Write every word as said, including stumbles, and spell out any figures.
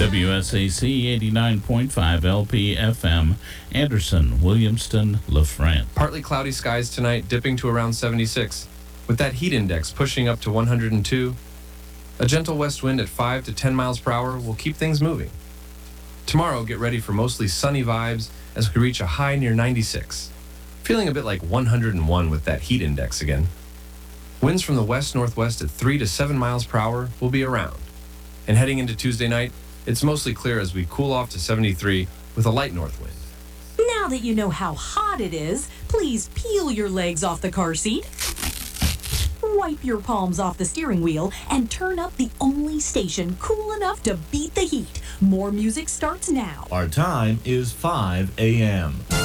W S A C eighty-nine point five L P F M, Anderson, Williamston, LaFrance. Partly cloudy skies tonight, dipping to around seventy-six, with that heat index pushing up to one hundred two. A gentle west wind at five to ten miles per hour will keep things moving. Tomorrow, get ready for mostly sunny vibes as we reach a high near ninety-six. Feeling a bit like one hundred one with that heat index again. Winds from the west-northwest at three to seven miles per hour will be around. And heading into Tuesday night, it's mostly clear as we cool off to seventy-three with a light north wind. Now that you know how hot it is, please peel your legs off the car seat, wipe your palms off the steering wheel, and turn up the only station cool enough to beat the heat. More music starts now. Our time is five a.m.